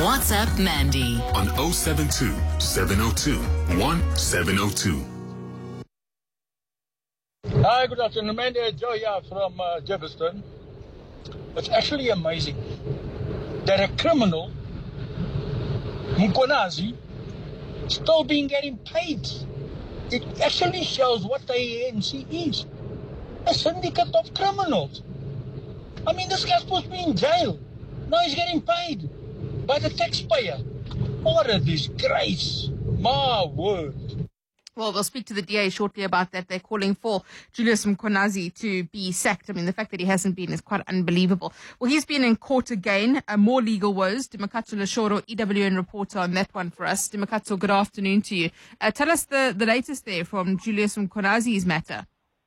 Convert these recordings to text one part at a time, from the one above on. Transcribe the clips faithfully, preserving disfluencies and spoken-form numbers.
WhatsApp Mandy on oh seven two, seven oh two, one seven oh two. Hi, good afternoon. Mandy, Joe here from uh, Jefferson. It's actually amazing that a criminal, Mkonazi, still being getting paid. It actually shows what the A N C is. A syndicate of criminals. I mean, this guy's supposed to be in jail. Now he's getting paid by the taxpayer. What a disgrace. My word. Well, we'll speak to the D A shortly about that. They're calling for Julius Mkhwanazi to be sacked. I mean, the fact that he hasn't been is quite unbelievable. Well, he's been in court again. Uh, more legal woes. Dimakatso Leshoro, E W N reporter on that one for us. Dimakatso, good afternoon to you. Uh, tell us the, the latest there from Julius Mkhwanazi's matter.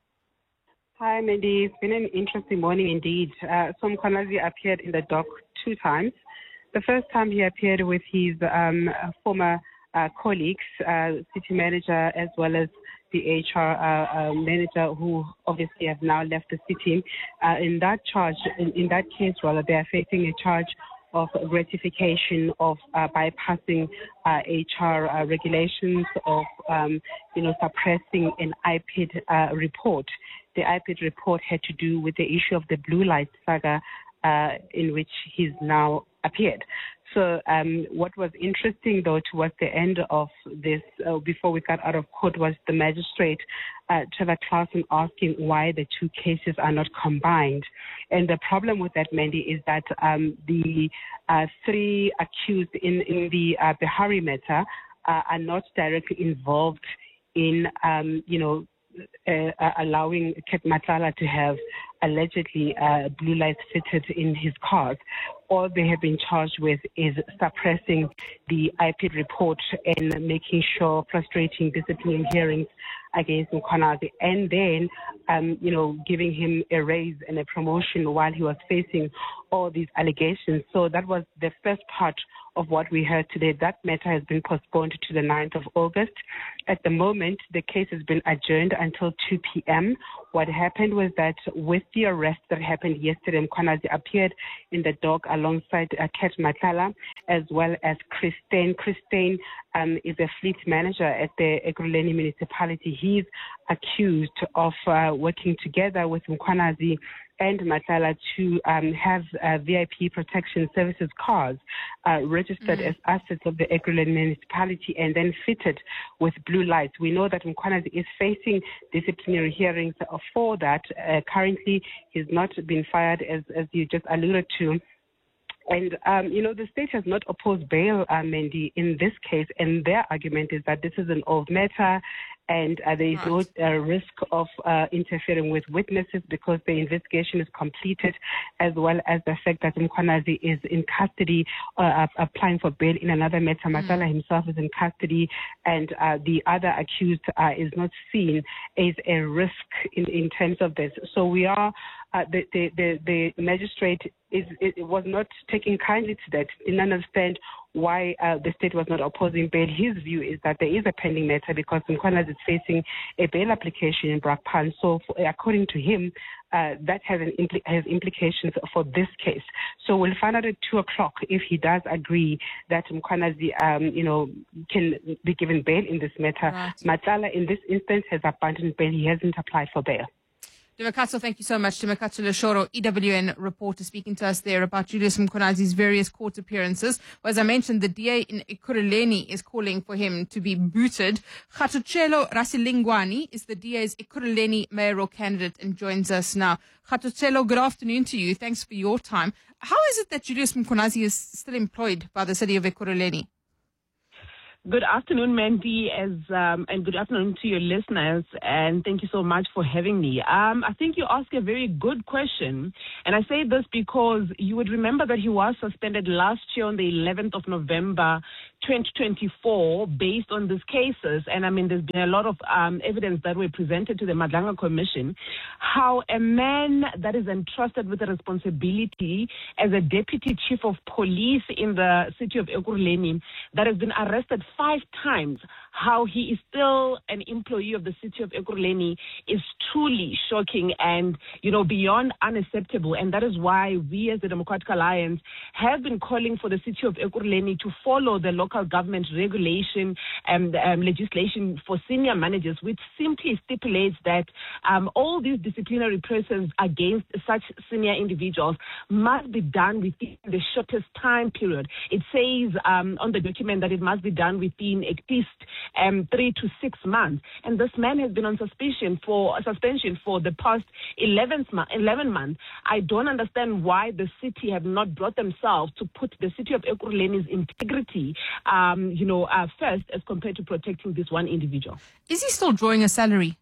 Hi, Mandy. It's been an interesting morning indeed. Uh, so Mkhwanazi appeared in the dock two times. The first time he appeared with his um, former Uh, colleagues, uh, city manager as well as the H R uh, uh, manager who obviously have now left the city. Uh, in that charge, in, in that case, rather, they are facing a charge of gratification of uh, bypassing uh, H R uh, regulations, of um, you know suppressing an I P I D uh, report. The I P I D report had to do with the issue of the blue light saga, uh, in which he's now appeared. So um, what was interesting, though, towards the end of this, uh, before we got out of court, was the magistrate, uh, Trevor Clausen, asking why the two cases are not combined. And the problem with that, Mandy, is that um, the uh, three accused in, in the uh, Bihari matter uh, are not directly involved in, um, you know, Uh, uh, allowing Ket Matlala to have allegedly uh, blue lights fitted in his cars. All they have been charged with is suppressing the I P I D report and making sure, frustrating disciplinary hearings against Mkhwanazi, and then, um, you know, giving him a raise and a promotion while he was facing all these allegations. So that was the first part of what we heard today. That matter has been postponed to the ninth of August. At the moment, the case has been adjourned until two p.m. What happened was that with the arrest that happened yesterday, Mkhwanazi appeared in the dock alongside uh, Ket Matlala as well as Christine. Christine um, is a fleet manager at the Ekurhuleni municipality. He's accused of uh, working together with Mkhwanazi and Matlala to um, have uh, V I P protection services cars uh, registered mm-hmm. as assets of the Ekurhuleni municipality and then fitted with blue lights. We know that Mkhwanazi is facing disciplinary hearings for that. Uh, currently, he's not been fired, as, as you just alluded to. And, um, you know, the state has not opposed bail, uh, Mandy, in this case, and their argument is that this is an old matter and uh, there is right. no uh, risk of uh, interfering with witnesses because the investigation is completed, as well as the fact that Mkhwanazi is in custody, uh, applying for bail in another matter. Mm. Matlala himself is in custody, and uh, the other accused uh, is not seen as a risk in, in terms of this. So we are, uh, the, the, the, the magistrate is, it was not taking kindly to that, didn't understand why uh, the state was not opposing bail. His view is that there is a pending matter because Mkhwanazi is facing a bail application in Brakpan. So for, according to him, uh, that has, an impl- has implications for this case. So we'll find out at two o'clock if he does agree that Mkhwanazi, um, you know, can be given bail in this matter. Right. Matlala, in this instance, has abandoned bail. He hasn't applied for bail. Dimakatso, thank you so much. Dimakatso Leshoro, E W N reporter, speaking to us there about Julius Mkhwanazi's various court appearances. Well, as I mentioned, the D A in Ekurhuleni is calling for him to be booted. Kgatotshelo Rasilingwani is the D A's Ekurhuleni mayoral candidate and joins us now. Kgatotshelo, good afternoon to you. Thanks for your time. How is it that Julius Mkhwanazi is still employed by the city of Ekurhuleni? Good afternoon, Mandy, as um, and good afternoon to your listeners, and thank you so much for having me. Um, I think you asked a very good question, and I say this because you would remember that he was suspended last year on the eleventh of November, twenty twenty-four, based on these cases, and I mean, there's been a lot of um, evidence that were presented to the Madlanga Commission, how a man that is entrusted with the responsibility as a deputy chief of police in the city of Ekurhuleni that has been arrested five times, how he is still an employee of the city of Ekurhuleni is truly shocking and, you know, beyond unacceptable. And that is why we as the Democratic Alliance have been calling for the city of Ekurhuleni to follow the local government regulation and um, legislation for senior managers, which simply stipulates that um, all these disciplinary processes against such senior individuals must be done within the shortest time period. It says um, on the document that it must be done within at least um, three to six months. And this man has been on suspicion for suspension for the past eleven months. I don't understand why the city have not brought themselves to put the city of Ekurhuleni's integrity, um, you know, uh, first as compared to protecting this one individual. Is he still drawing a salary?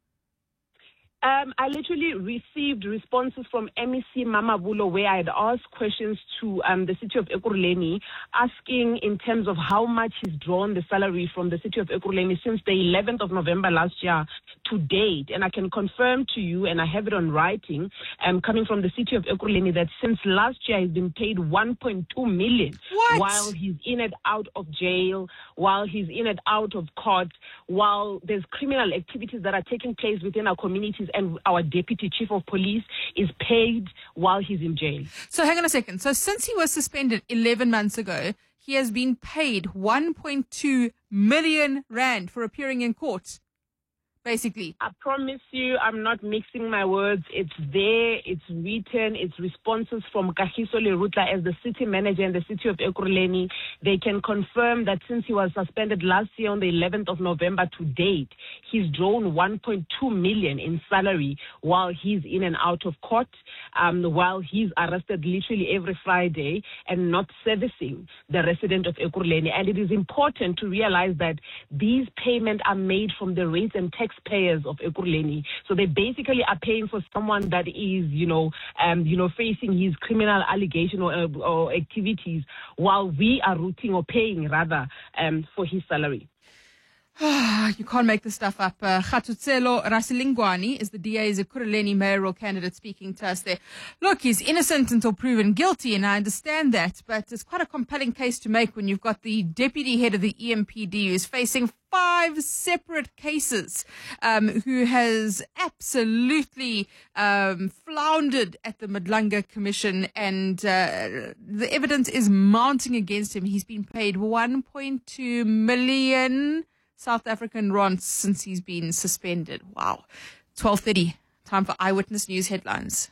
Um, I literally received responses from M E C Mama Bulo where I had asked questions to um, the city of Ekurhuleni, asking in terms of how much he's drawn the salary from the city of Ekurhuleni since the eleventh of November last year to date. And I can confirm to you, and I have it on writing, um, coming from the city of Ekurhuleni, that since last year he's been paid one point two million What? while he's in and out of jail, while he's in and out of court, while there's criminal activities that are taking place within our communities, and our deputy chief of police is paid while he's in jail. So hang on a second. So since he was suspended eleven months ago, he has been paid one point two million rand for appearing in court, basically. I promise you, I'm not mixing my words. It's there, it's written, it's responses from Kagiso Lerutla as the city manager in the city of Ekurhuleni. They can confirm that since he was suspended last year on the eleventh of November to date, he's drawn one point two million in salary while he's in and out of court, um, while he's arrested literally every Friday and not servicing the resident of Ekurhuleni. And it is important to realize that these payments are made from the rates and tax payers of Ekurhuleni. So they basically are paying for someone that is, you know, um, you know, facing his criminal allegation or, uh, or activities, while we are routing or paying rather um, for his salary. You can't make this stuff up. Uh, Khatutselo Rasilingwani is the D A's Ekurhuleni mayoral candidate speaking to us there. Look, he's innocent until proven guilty, and I understand that, but it's quite a compelling case to make when you've got the deputy head of the E M P D who's facing five separate cases, um, who has absolutely um, floundered at the Madlanga Commission, and uh, the evidence is mounting against him. He's been paid one point two million South African rands since he's been suspended. Wow. twelve thirty. Time for Eyewitness News headlines.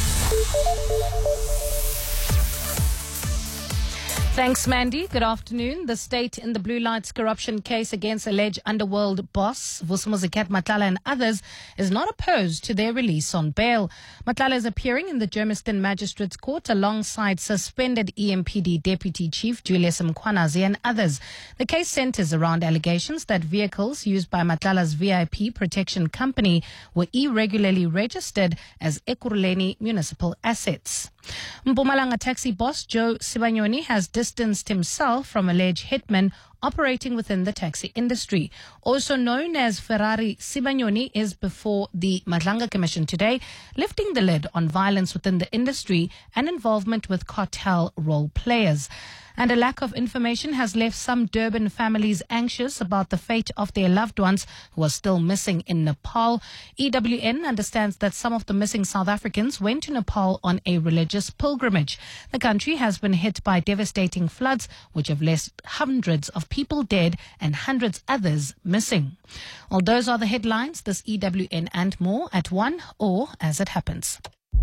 Thanks, Mandy. Good afternoon. The state in the Blue Lights corruption case against alleged underworld boss Vusumuzi Matlala and others is not opposed to their release on bail. Matlala is appearing in the Germiston Magistrates Court alongside suspended E M P D Deputy Chief Julius Mkhwanazi and others. The case centers around allegations that vehicles used by Matlala's V I P protection company were irregularly registered as Ekurhuleni municipal assets. Mpumalanga taxi boss Joe Sibanyoni has distanced himself from alleged hitmen operating within the taxi industry. Also known as Ferrari, Sibanyoni is before the Madlanga Commission today, lifting the lid on violence within the industry and involvement with cartel role players. And a lack of information has left some Durban families anxious about the fate of their loved ones who are still missing in Nepal. E W N understands that some of the missing South Africans went to Nepal on a religious pilgrimage. The country has been hit by devastating floods, which have left hundreds of people dead and hundreds others missing. Well, those are the headlines. This E W N and more at one or as it happens.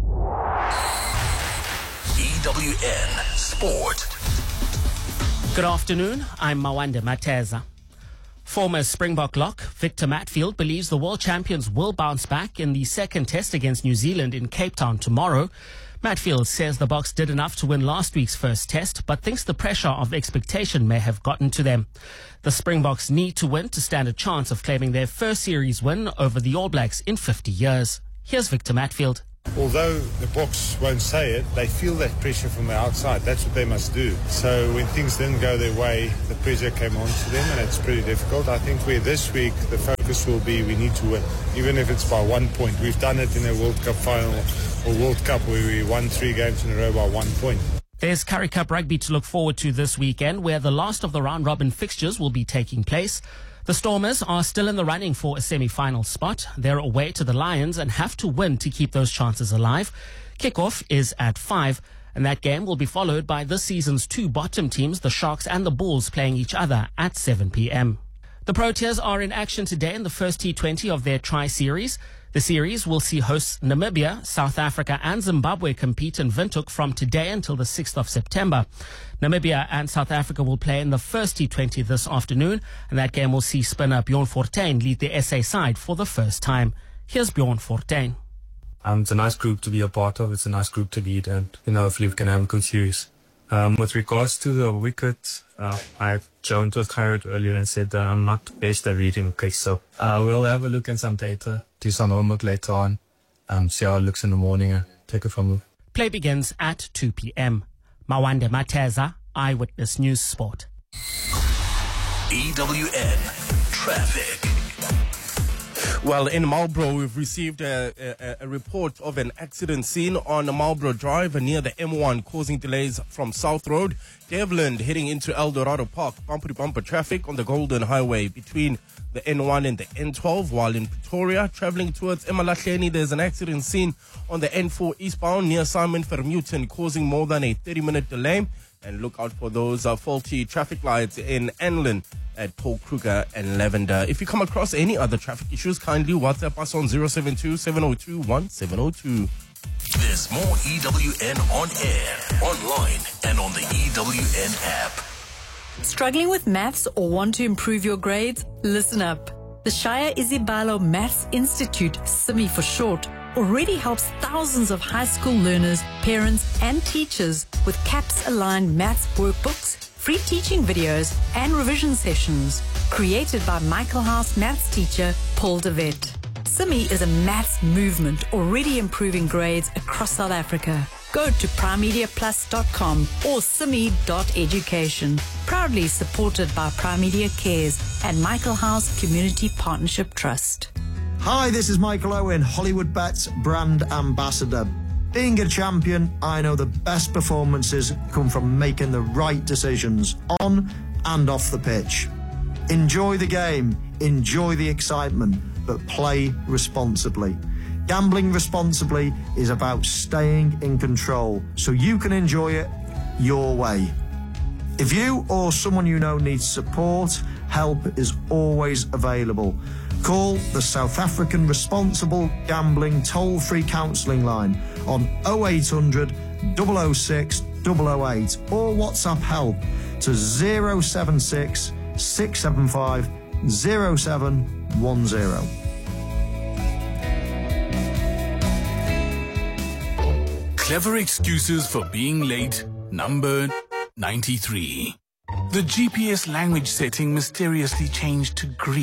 E W N Sport. Good afternoon, I'm Mawanda Mateza. Former Springbok lock Victor Matfield believes the world champions will bounce back in the second test against New Zealand in Cape Town tomorrow. Matfield says the Boks did enough to win last week's first test, but thinks the pressure of expectation may have gotten to them. The Springboks need to win to stand a chance of claiming their first series win over the All Blacks in fifty years. Here's Victor Matfield. Although the Boks won't say it, they feel that pressure from the outside. That's what they must do. So when things didn't go their way, the pressure came on to them, and it's pretty difficult. I think where this week the focus will be, we need to win, even if it's by one point. We've done it in a World Cup final or World Cup where we won three games in a row by one point. There's Currie Cup rugby to look forward to this weekend, where the last of the round-robin fixtures will be taking place. The Stormers are still in the running for a semi-final spot. They're away to the Lions and have to win to keep those chances alive. Kickoff is at five, and that game will be followed by this season's two bottom teams, the Sharks and the Bulls, playing each other at seven p.m. The Proteas are in action today in the first T twenty of their Tri-Series. The series will see hosts Namibia, South Africa and Zimbabwe compete in Windhoek from today until the sixth of September. Namibia and South Africa will play in the first T twenty this afternoon, and that game will see spinner Bjorn Fortuin lead the S A side for the first time. Here's Bjorn Fortuin. Um, it's a nice group to be a part of. It's a nice group to lead, and you know, hopefully we can have a good series. Um, with regards to the wicket, uh, I joined with Kyrot earlier and said that I'm not the best at reading wickets, so uh, we'll have a look at some data, do some homework later on, um, see how it looks in the morning and take it from there. Play begins at two p.m. Mawande Mateza, Eyewitness News Sport. E W N Traffic. Well, in Marlborough, we've received a, a, a report of an accident scene on Marlborough Drive near the M one, causing delays from South Road. Devland heading into El Dorado Park, bumper-to-bumper traffic on the Golden Highway between the N one and the N twelve, while in Pretoria, travelling towards Emalahleni, there's an accident scene on the N four eastbound near Simon Vermeulen, causing more than a thirty-minute delay. And look out for those uh, faulty traffic lights in Anlin at Paul Kruger and Lavender. If you come across any other traffic issues, kindly WhatsApp us on zero seven two, seven zero two, one seven zero two. There's more E W N on air, online, and on the E W N app. Struggling with maths or want to improve your grades? Listen up. The Shaya Isibalo Maths Institute, S I M I for short, already helps thousands of high school learners, parents and teachers with CAPS-aligned maths workbooks, free teaching videos and revision sessions, created by Michael House maths teacher Paul de Wet. S I M I is a maths movement already improving grades across South Africa. Go to primedia plus dot com or S I M I dot education. Proudly supported by Primedia Cares and Michael House Community Partnership Trust. Hi, this is Michael Owen, Hollywood Bets brand ambassador. Being a champion, I know the best performances come from making the right decisions on and off the pitch. Enjoy the game, enjoy the excitement, but play responsibly. Gambling responsibly is about staying in control so you can enjoy it your way. If you or someone you know needs support, help is always available. Call the South African Responsible Gambling Toll-Free Counselling Line on oh eight hundred, double oh six, double oh eight or WhatsApp help to zero seven six, six seven five, zero seven one zero. Clever excuses for being late, number ninety-three. The G P S language setting mysteriously changed to Greek.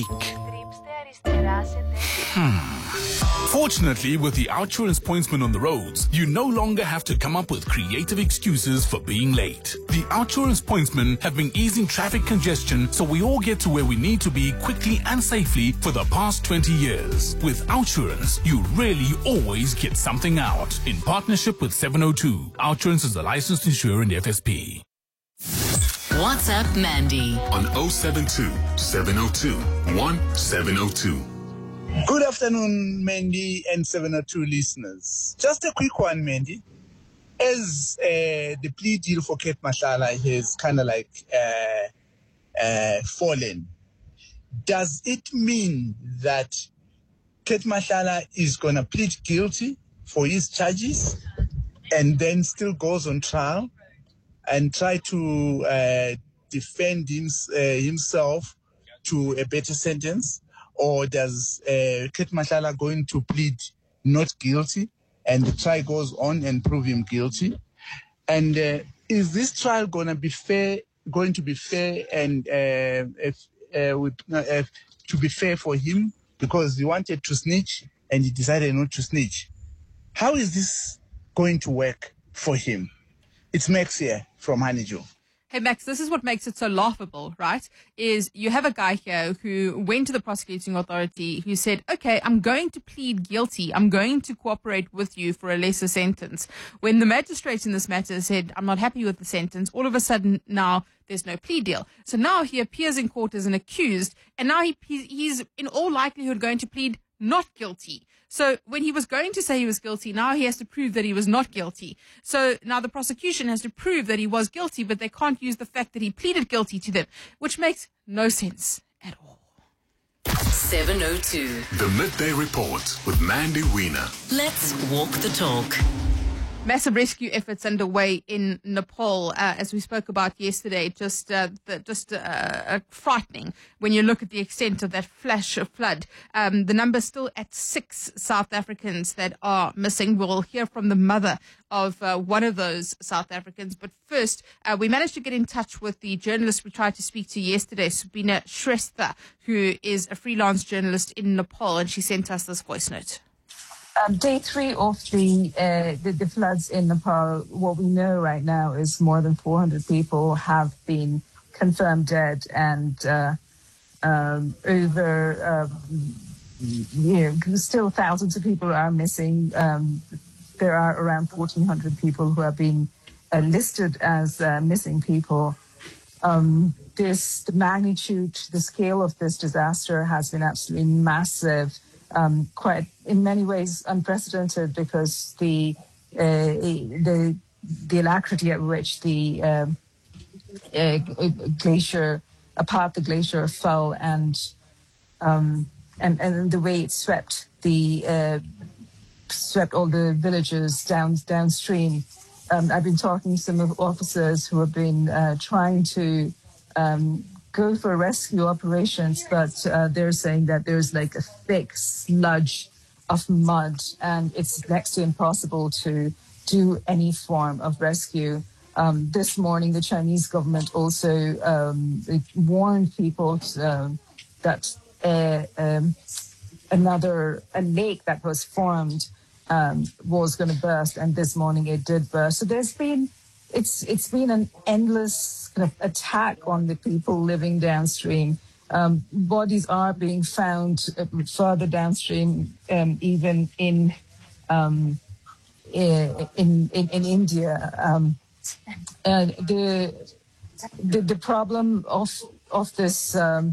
Hmm. Fortunately, with the Outsurance pointsman on the roads, you no longer have to come up with creative excuses for being late. The Outsurance pointsmen have been easing traffic congestion so we all get to where we need to be quickly and safely for the past twenty years. With Outsurance, you really always get something out. In partnership with seven oh two, Outsurance is a licensed insurer in F S P. WhatsApp Mandy on oh seven two, seven oh two, one seven oh two. Good afternoon, Mandy and seven oh two listeners. Just a quick one, Mandy. As uh, the plea deal for Kate Mashala has kind of like uh, uh, fallen, does it mean that Kate Mashala is going to plead guilty for his charges and then still goes on trial and try to uh, defend him, uh, himself to a better sentence? Or does uh, Kate Mashala going to plead not guilty and the trial goes on and prove him guilty? And uh, is this trial going to be fair, going to be fair and uh, if, uh, with, uh, to be fair for him because he wanted to snitch and he decided not to snitch? How is this going to work for him? It's Max here from Honeydew. Hey, Hey, Max, this is what makes it so laughable, right? Is you have a guy here who went to the prosecuting authority who said, okay, I'm going to plead guilty. I'm going to cooperate with you for a lesser sentence. When the magistrate in this matter said, I'm not happy with the sentence, all of a sudden now there's no plea deal. So now he appears in court as an accused, and now he, he's in all likelihood going to plead not guilty. So when he was going to say he was guilty, now he has to prove that he was not guilty. So now the prosecution has to prove that he was guilty, but they can't use the fact that he pleaded guilty to them, which makes no sense at all. seven oh two. The Midday Report with Mandy Wiener. Let's walk the talk. Massive rescue efforts underway in Nepal, uh, as we spoke about yesterday. Just, uh, the, just uh, uh, frightening when you look at the extent of that flash of flood. Um, the number's still at six South Africans that are missing. We'll hear from the mother of uh, one of those South Africans. But first, uh, we managed to get in touch with the journalist we tried to speak to yesterday, Subina Shrestha, who is a freelance journalist in Nepal, and she sent us this voice note. Um, day three of the, uh, the the floods in Nepal, what we know right now is more than four hundred people have been confirmed dead, and uh, um, over, um, you know, still thousands of people are missing. Um, there are around fourteen hundred people who have been uh, listed as uh, missing people. Um, this, the magnitude, the scale of this disaster has been absolutely massive. Um, quite in many ways unprecedented, because the uh, the the alacrity at which the uh, uh, glacier, a part of the glacier fell, and um, and and the way it swept the uh, swept all the villages down downstream. Um, I've been talking to some of officers who have been uh, trying to um, go for rescue operations, but uh, they're saying that there's like a thick sludge of mud, and it's next to impossible to do any form of rescue. Um, this morning, the Chinese government also um, warned people uh, that uh, um, another a lake that was formed um, was going to burst, and this morning it did burst. So there's been It's it's been an endless kind of attack on the people living downstream. Um, bodies are being found uh, further downstream, um, even in, um, in in in India. Um, uh, the, the the problem of of this um,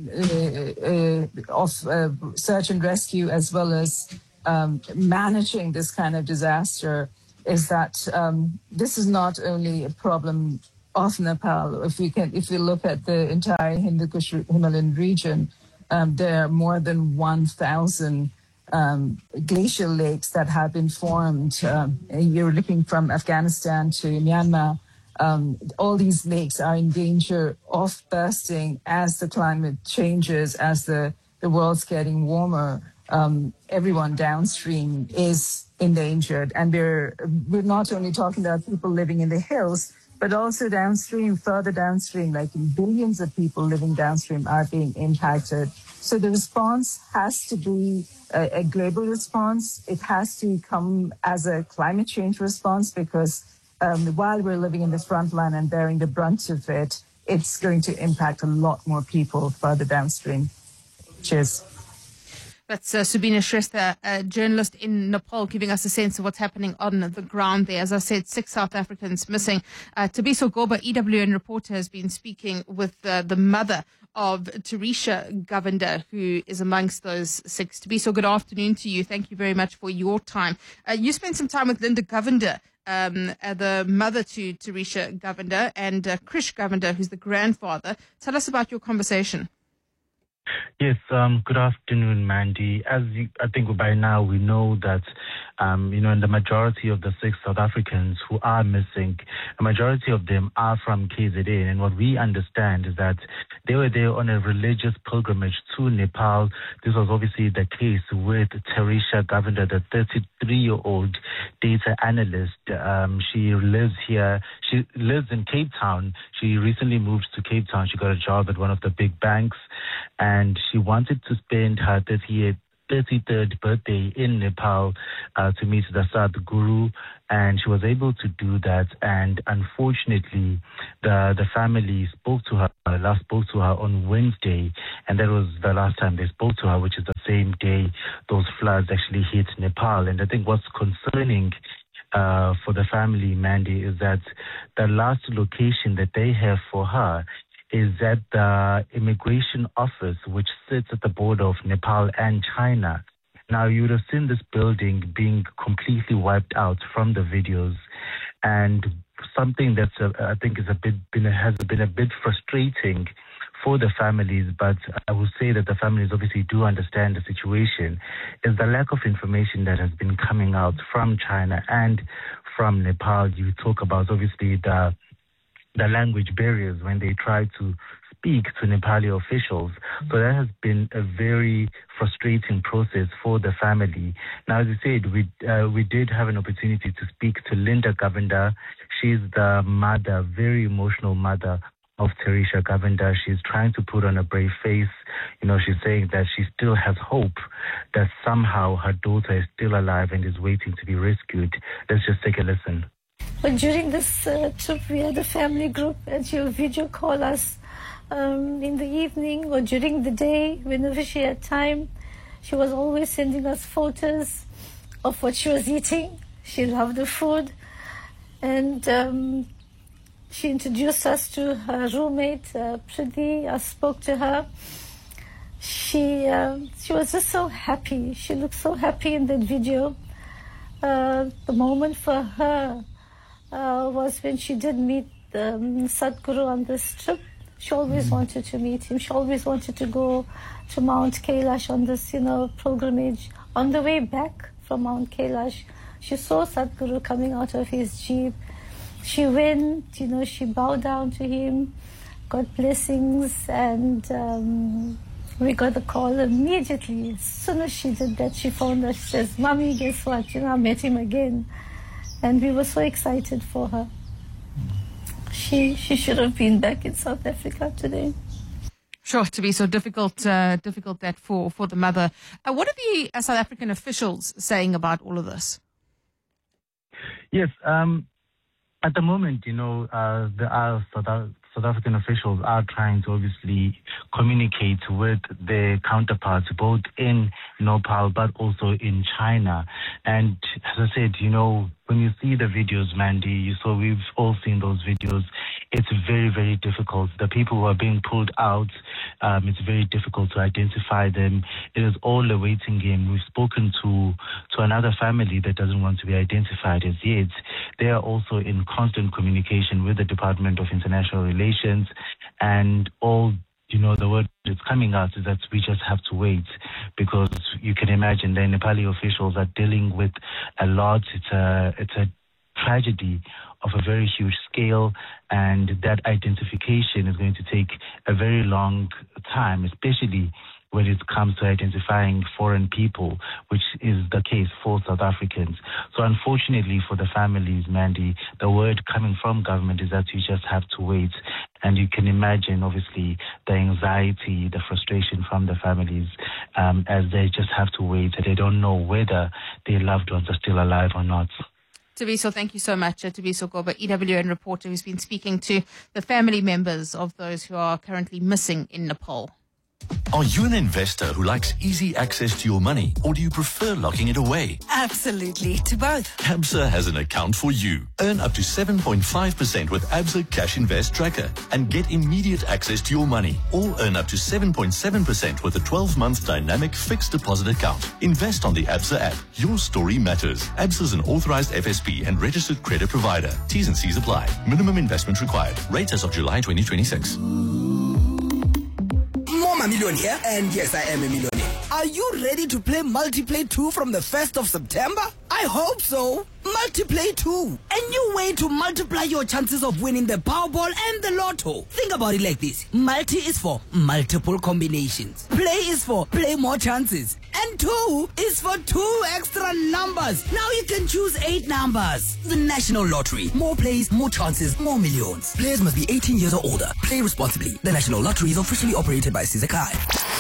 uh, uh, of uh, search and rescue, as well as um, managing this kind of disaster, is that um, this is not only a problem of Nepal. If we can, if we look at the entire Hindu Kush Himalayan region, um, there are more than one thousand um, glacial lakes that have been formed. Um, you're looking from Afghanistan to Myanmar. Um, all these lakes are in danger of bursting as the climate changes, as the, the world's getting warmer. Um, everyone downstream is endangered, and we're we're not only talking about people living in the hills, but also downstream, further downstream, like billions of people living downstream are being impacted. So the response has to be a, a global response. It has to come as a climate change response, because um, while we're living in the front line and bearing the brunt of it, it's going to impact a lot more people further downstream. Cheers. That's uh, Subina Shrestha, a journalist in Nepal, giving us a sense of what's happening on the ground there. As I said, six South Africans missing. Uh, Tabiso Goba, E W N reporter, has been speaking with uh, the mother of Teresha Govender, who is amongst those six. Tabiso, good afternoon to you. Thank you very much for your time. Uh, you spent some time with Linda Govender, um, uh, the mother to Teresha Govender, and uh, Krish Govender, who's the grandfather. Tell us about your conversation. Yes, um, good afternoon, Mandy. As you, I think by now we know that, um, you know, in the majority of the six South Africans who are missing, a majority of them are from K Z N. And what we understand is that they were there on a religious pilgrimage to Nepal. This was obviously the case with Teresha Govender, the thirty-three-year-old data analyst. Um, she lives here. She lives in Cape Town. She recently moved to Cape Town. She got a job at one of the big banks, and she wanted to spend her thirtieth thirty-third birthday in Nepal uh, to meet the Sadhguru, and she was able to do that. And unfortunately, the the family spoke to her, last spoke to her on Wednesday, and that was the last time they spoke to her, which is the same day those floods actually hit Nepal. And I think what's concerning uh, for the family, Mandy, is that the last location that they have for her is at the immigration office, which sits at the border of Nepal and China. Now, you would have seen this building being completely wiped out from the videos, and something that's, uh, I think, is a bit been, has been a bit frustrating for the families, but I would say that the families obviously do understand the situation, is the lack of information that has been coming out from China and from Nepal. You talk about, obviously, the the language barriers when they try to speak to Nepali officials. So that has been a very frustrating process for the family. Now, as I said, we uh, we did have an opportunity to speak to Linda Govender. She's the mother, very emotional mother of Teresha Govender. She's trying to put on a brave face. You know, she's saying that she still has hope that somehow her daughter is still alive and is waiting to be rescued. Let's just take a listen. But during this uh, trip, we had a family group, and she would video call us um, in the evening or during the day whenever she had time. She was always sending us photos of what she was eating. She loved the food, and um, she introduced us to her roommate, uh, Priti. I spoke to her. She uh, she was just so happy. She looked so happy in that video. Uh, the moment for her uh, was when she did meet um, Sadhguru on this trip. She always wanted to meet him. She always wanted to go to Mount Kailash on this, you know, pilgrimage. On the way back from Mount Kailash, she saw Sadhguru coming out of his jeep. She went, you know, she bowed down to him, got blessings, and um, we got the call immediately. As soon as she did that, she phoned us. She says, "Mommy, guess what? You know, I met him again." And we were so excited for her. She she should have been back in South Africa today. Sure, to be so difficult, uh, difficult that for, for the mother. Uh, what are the uh, South African officials saying about all of this? Yes, um, at the moment, you know, uh, there are South, South African officials are trying to obviously communicate with their counterparts, both in Nepal but also in China. And as I said, you know, when you see the videos, Mandy, you saw, we've all seen those videos. It's very, very difficult. The people who are being pulled out, um, it's very difficult to identify them. It is all a waiting game. We've spoken to to another family that doesn't want to be identified as yet. They are also in constant communication with the Department of International Relations, and all, you know, the word that's coming out is that we just have to wait, because you can imagine the Nepali officials are dealing with a lot. It's a, it's a tragedy of a very huge scale, and that identification is going to take a very long time, especially when it comes to identifying foreign people, which is the case for South Africans. So unfortunately for the families, Mandy, the word coming from government is that you just have to wait. And you can imagine, obviously, the anxiety, the frustration from the families um, as they just have to wait. They don't know whether their loved ones are still alive or not. Tabiso, thank you so much. Uh, Tabiso Goba, E W N reporter who's been speaking to the family members of those who are currently missing in Nepal. Are you an investor who likes easy access to your money, or do you prefer locking it away? Absolutely, to both. Absa has an account for you. Earn up to seven point five percent with Absa Cash Invest Tracker and get immediate access to your money, or earn up to seven point seven percent with a twelve-month dynamic fixed deposit account. Invest on the Absa app. Your story matters. Absa is an authorized F S P and registered credit provider. T's and C's apply. Minimum investment required. Rates as of July twenty twenty-six. I'm a millionaire, and yes, I am a millionaire. Are you ready to play Multiplay two from the first of September? I hope so. Multiplay two, a new way to multiply your chances of winning the Powerball and the Lotto. Think about it like this. Multi is for multiple combinations. Play is for play more chances. And two is for two extra numbers. Now you can choose eight numbers. The National Lottery. More plays, more chances, more millions. Players must be eighteen years or older. Play responsibly. The National Lottery is officially operated by Sizakai.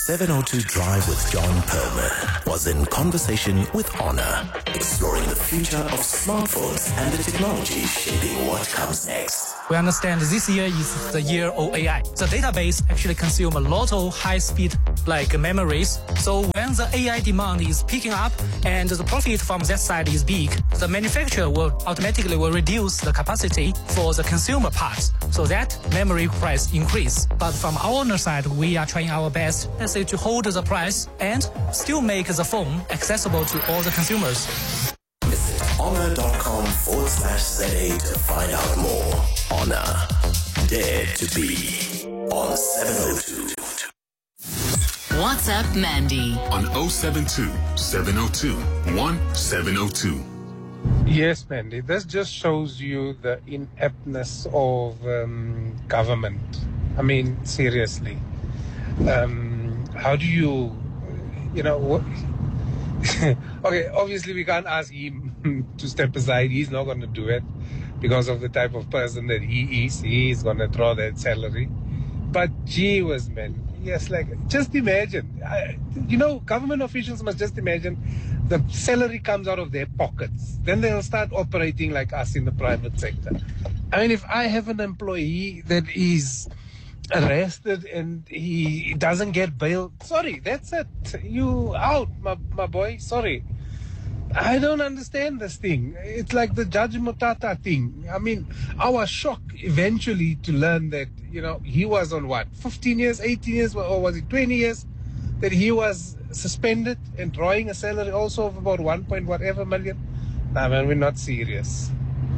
seven oh two Drive with John Perlman was in conversation with Honor, exploring the future of smartphones and the technology shaping what comes next. We understand this year is the year of A I. The database actually consume a lot of high-speed like memories. So when the A I demand is picking up and the profit from that side is big, the manufacturer will automatically will reduce the capacity for the consumer parts. So that memory price increase. But from our owner side, we are trying our best, let's say, to hold the price and still make the phone accessible to all the consumers. Visit honor.com forward slash ZA to find out more. Honor. Dare to be on seven oh two. WhatsApp Mandy on oh seven two, seven oh two, one seven oh two. Yes, Mandy, this just shows you the ineptness of um, government. I mean, seriously. Um, how do you, you know, what, okay, obviously we can't ask him to step aside. He's not going to do it because of the type of person that he is. He's going to draw that salary. But gee whiz, man. Yes, like, just imagine. I, you know, government officials must just imagine the salary comes out of their pockets. Then they'll start operating like us in the private sector. I mean, if I have an employee that is arrested and he doesn't get bail, sorry, that's it. You out, my, my boy. Sorry. I don't understand this thing. It's like the Judge Mutata thing. I mean, I was shocked eventually to learn that, you know, he was on what, fifteen years, eighteen years, or was it twenty years, that he was suspended and drawing a salary also of about one point whatever million. Nah, man, we're not serious.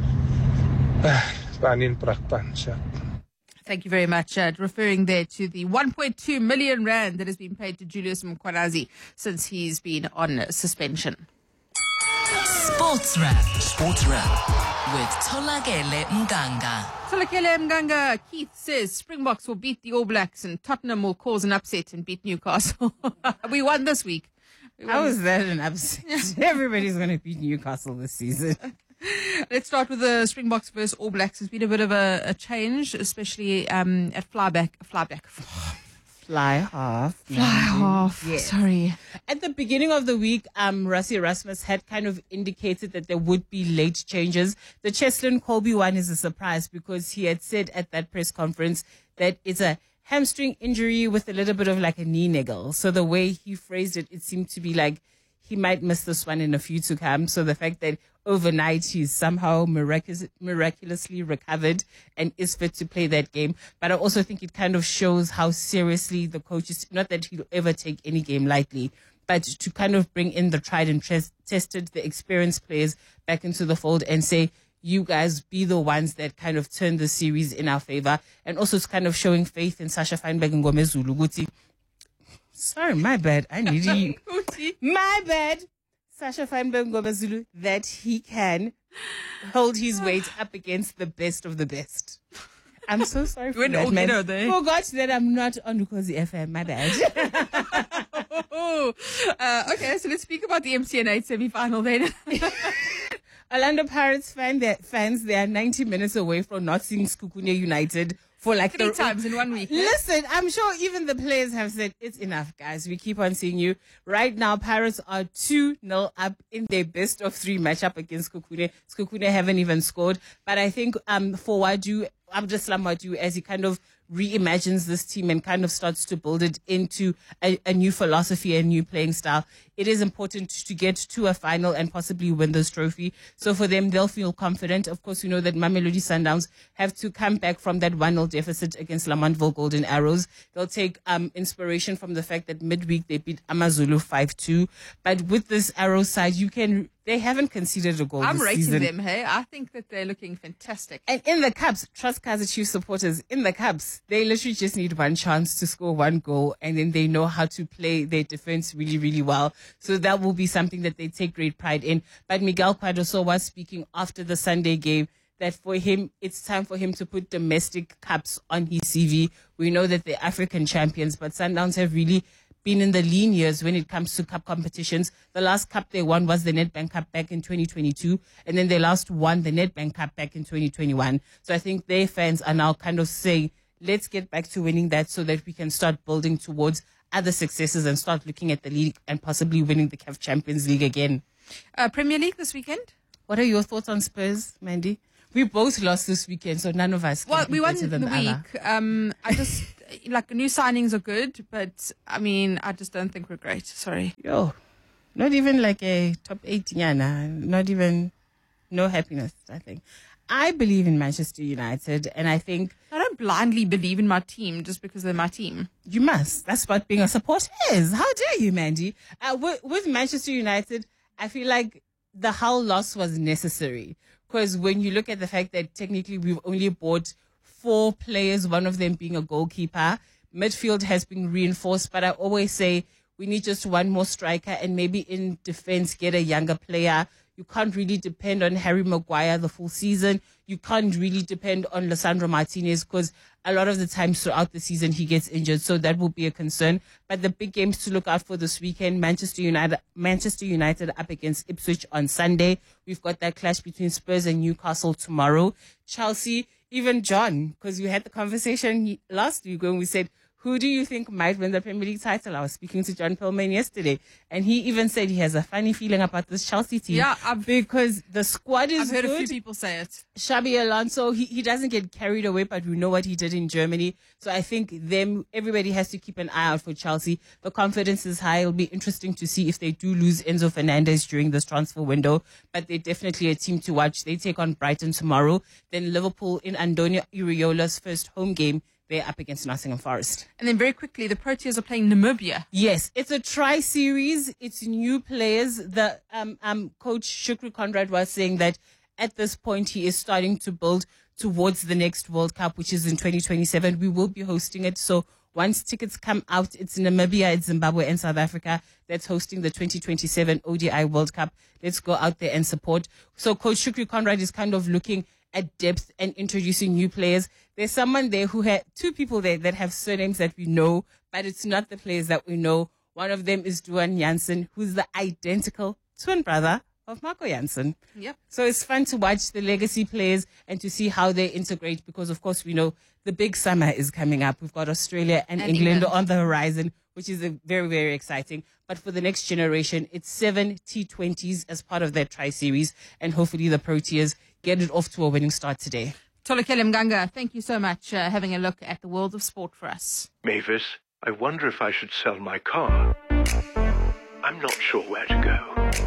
Thank you very much. Uh, referring there to the one point two million rand that has been paid to Julius Mkhwanazi since he's been on suspension. Sports Wrap. Sports Wrap with Tolakele Mganga. Tolakele Mganga. Keith says Springboks will beat the All Blacks and Tottenham will cause an upset and beat Newcastle. We won this week. We won How is that an upset? Everybody's going to beat Newcastle this season. Let's start with the Springboks versus All Blacks. There's been a bit of a, a change, especially um, at flyback. Flyback. Fly half. Fly half. Yes. Sorry. At the beginning of the week, um, Rassie Erasmus had kind of indicated that there would be late changes. The Cheslin Colby one is a surprise because he had said at that press conference that it's a hamstring injury with a little bit of like a knee niggle. So the way he phrased it, it seemed to be like he might miss this one in a few to come. So the fact that overnight he's somehow miraculous, miraculously recovered and is fit to play that game. But I also think it kind of shows how seriously the coach is, not that he'll ever take any game lightly, but to kind of bring in the tried and tres- tested, the experienced players back into the fold and say, you guys be the ones that kind of turn the series in our favor. And also it's kind of showing faith in Sasha Feinberg and Ngome Zulu. Guti. Sorry, my bad. I need you. My bad. Sasha Feinberg Ngome Zulu, that he can hold his weight up against the best of the best. I'm so sorry for When that, all man. ghetto there. Forgot that I'm not on Ukozi F M. My bad. uh, okay, so let's speak about the M T N eight semi-final then. Orlando Pirates fan, their fans, they are ninety minutes away from not seeing Sekhukhune United for like Three the, times in one week. Listen, I'm sure even the players have said, it's enough, guys. We keep on seeing you. Right now, Pirates are two nil up in their best of three matchup against Sekhukhune. Sekhukhune haven't even scored. But I think um, for Wadu, Abdeslam Wadu, as he kind of reimagines this team and kind of starts to build it into a, a new philosophy, a new playing style, it is important to get to a final and possibly win this trophy. So for them, they'll feel confident. Of course, you know that Mamelodi Sundowns have to come back from that one nil deficit against Lamantville Golden Arrows. They'll take um, inspiration from the fact that midweek they beat Amazulu five two. But with this Arrows side, you can... They haven't conceded a goal I'm this rating season. them, hey? I think that they're looking fantastic. And in the Cups, trust Kaizer Chiefs supporters, in the Cups, they literally just need one chance to score one goal, and then they know how to play their defense really, really well. So that will be something that they take great pride in. But Miguel Cardoso was speaking after the Sunday game that for him, it's time for him to put domestic cups on his C V. We know that they're African champions, but Sundowns have really been in the lean years when it comes to cup competitions. The last cup they won was the Nedbank Cup back in twenty twenty-two, and then they last won the Nedbank Cup back in twenty twenty-one. So I think their fans are now kind of saying, let's get back to winning that so that we can start building towards other successes and start looking at the league and possibly winning the C A F Champions League again. Uh, Premier League this weekend? What are your thoughts on Spurs, Mandy? We both lost this weekend, so none of us can Well, be we won better in than the the other. week. Um, I just, like, new signings are good, but, I mean, I just don't think we're great. Sorry. Yo, not even like a top eight, yeah, nah, not even, no happiness, I think. I believe in Manchester United, and I think... I don't blindly believe in my team just because they're my team. You must. That's what being a supporter is. How dare you, Mandy? Uh, with, with Manchester United, I feel like the Hull loss was necessary. Because when you look at the fact that technically we've only bought four players, one of them being a goalkeeper, midfield has been reinforced. But I always say we need just one more striker and maybe in defense get a younger player. You can't really depend on Harry Maguire the full season. You can't really depend on Lisandro Martinez because a lot of the times throughout the season he gets injured. So that will be a concern. But the big games to look out for this weekend, Manchester United, Manchester United up against Ipswich on Sunday. We've got that clash between Spurs and Newcastle tomorrow. Chelsea, even John, because we had the conversation last week when we said, who do you think might win the Premier League title? I was speaking to John Perlman yesterday, and he even said he has a funny feeling about this Chelsea team. Yeah, I've, because the squad is I've heard good. a few people say it. Xabi Alonso, he, he doesn't get carried away, but we know what he did in Germany. So I think them, everybody has to keep an eye out for Chelsea. The confidence is high. It'll be interesting to see if they do lose Enzo Fernandez during this transfer window, but they're definitely a team to watch. They take on Brighton tomorrow. Then Liverpool in Antonio Iriola's first home game. They're up against Nottingham Forest. And then very quickly, the Proteas are playing Namibia. Yes, it's a tri-series. It's new players. The um, um, coach Shukri Conrad was saying that at this point he is starting to build towards the next World Cup, which is in twenty twenty-seven. We will be hosting it. So once tickets come out, it's Namibia, it's Zimbabwe and South Africa that's hosting the twenty twenty-seven O D I World Cup. Let's go out there and support. So Coach Shukri Conrad is kind of looking at depth and introducing new players. There's someone there who had two people there that have surnames that we know, but it's not the players that we know. One of them is Duan Janssen, who's the identical twin brother of Marco Janssen. Yep. So it's fun to watch the legacy players and to see how they integrate because, of course, we know the big summer is coming up. We've got Australia and, And England, England. on the horizon, which is a very, very exciting. But for the next generation, it's seven T twenties as part of that tri-series, and hopefully the Proteas get it off to a winning start today. Tolakele Mganga, thank you so much uh, having a look at the world of sport for us. Mavis, I wonder if I should sell my car. I'm not sure where to go.